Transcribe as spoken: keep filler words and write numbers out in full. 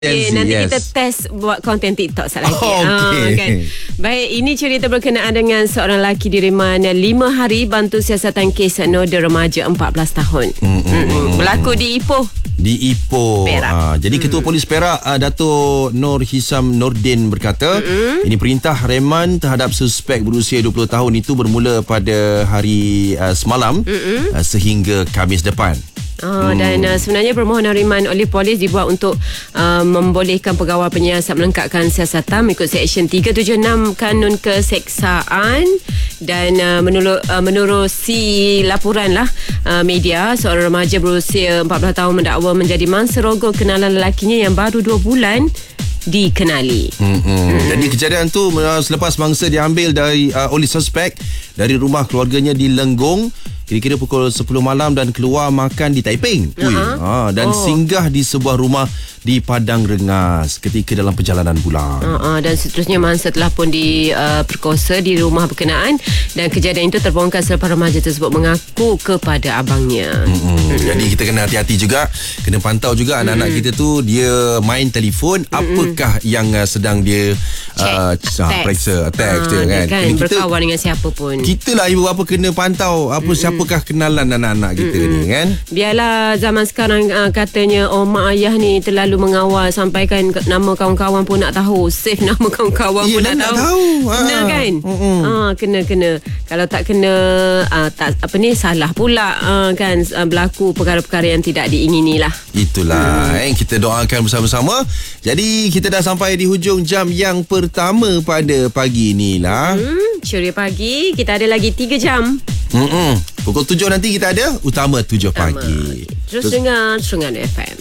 Okay, nanti yes. kita test buat konten TikTok sekali lagi. Oh, okay. ha, kan? Baik, ini cerita berkenaan dengan seorang lelaki diriman lima hari bantu siasatan kes noda remaja empat belas tahun. Mm, mm, mm, berlaku di Ipoh. Di Ipoh. Perak. Ha, jadi mm. Ketua Polis Perak, uh, Dato' Nur Hisam Nordin berkata, mm-hmm. ini perintah reman terhadap suspek berusia dua puluh tahun itu bermula pada hari uh, semalam mm-hmm. uh, sehingga Khamis depan. Oh, hmm. Dan uh, sebenarnya permohonan riman oleh polis dibuat untuk uh, membolehkan pegawai penyiasat melengkapkan siasatan mengikut Seksyen tiga tujuh enam Kanun Keseksaan. Dan uh, menurut uh, menerusi laporan lah uh, media, seorang remaja berusia empat belas tahun mendakwa menjadi mangsa rogol kenalan lelakinya yang baru dua bulan dikenali. Hmm. Hmm. Jadi kejadian tu uh, selepas mangsa diambil dari uh, oleh suspek dari rumah keluarganya di Lenggong kira-kira pukul sepuluh malam dan keluar makan di Taiping. Uh-huh. Ha, dan oh. singgah di sebuah rumah di Padang Rengas ketika dalam perjalanan pulang. Uh-huh. Dan seterusnya mangsa telah pun diperkosa uh, di rumah berkenaan dan kejadian itu terbongkar selepas remaja tersebut mengaku kepada abangnya. Uh-huh. Uh-huh. Jadi kita kena hati-hati juga, kena pantau juga uh-huh. anak-anak kita tu dia main telefon, uh-huh. apakah yang uh, sedang dia uh, periksa, teks dia kan. kan kita, berkawan dengan siapa pun. Kita lah ibu bapa kena pantau apa uh-huh. siapakah kenalan anak-anak kita uh-huh. ni kan. Biarlah zaman sekarang uh, katanya oh mak ayah ni terlalu mengawal, sampaikan nama kawan-kawan pun nak tahu, save nama kawan-kawan ya, pun nak, nak tahu, tahu. Kena ha. kan uh-uh. ha, kena kena kalau tak kena uh, tak apa ni salah pula uh, kan uh, berlaku perkara-perkara yang tidak diingini lah. Itulah hmm. eh, kita doakan bersama-sama. Jadi kita dah sampai di hujung jam yang pertama pada pagi ni lah. hmm, Ceria Pagi, kita ada lagi tiga jam. Mm-mm. Pukul tujuh nanti kita ada Utama tujuh Pagi. Terus, Terus dengar Terengganu F M.